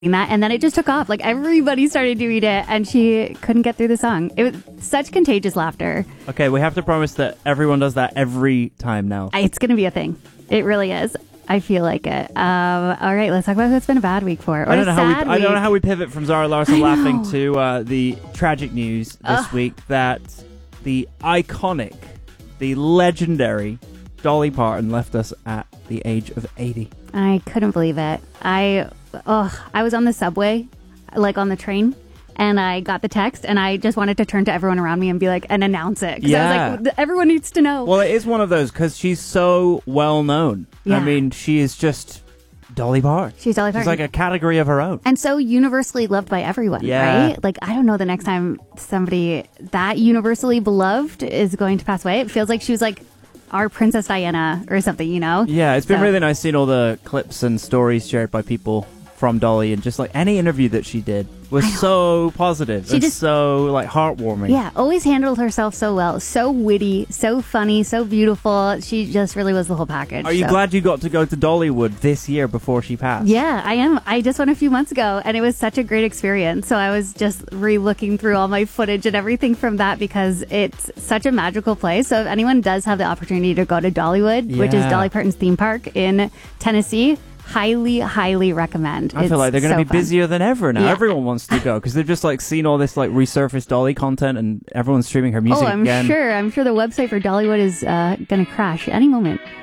that, and then it just took off. Like, everybody started doing it, and she couldn't get through the song. It was such contagious laughter. Okay, we have to promise that everyone does that every time now. It's going to be a thing. It really is. I feel like it. All right, let's talk about what's been a bad week for. I don't know how we pivot from Zara Larsson laughing to the tragic news this week that the iconic, the legendary Dolly Parton left us at the age of 80. I couldn't believe it. I was on the subway, like on the train, and I got the text, and I just wanted to turn to everyone around me and be like, and announce it. Because I was like, everyone needs to know. Well, it is one of those, because she's so well known. Yeah. I mean, she is just Dolly Parton. She's Dolly Parton. She's like a category of her own. And so universally loved by everyone, right? Like, I don't know the next time somebody that universally beloved is going to pass away. It feels like she was like our Princess Diana or something, you know? Yeah, it's been really nice seeing all the clips and stories shared by people from Dolly, and just like any interview that she did was so positive. She just so like heartwarming. Yeah, always handled herself so well, so witty, so funny, so beautiful. She just really was the whole package. Are you glad you got to go to Dollywood this year before she passed? Yeah, I am. I just went a few months ago, and it was such a great experience. So I was just re-looking through all my footage and everything from that, because it's such a magical place. So if anyone does have the opportunity to go to Dollywood, which is Dolly Parton's theme park in Tennessee, highly recommend. I feel like they're going to be busier than ever now. Yeah. Everyone wants to go because they've just like seen all this like resurfaced Dolly content, and everyone's streaming her music again. I'm sure the website for Dollywood is going to crash any moment.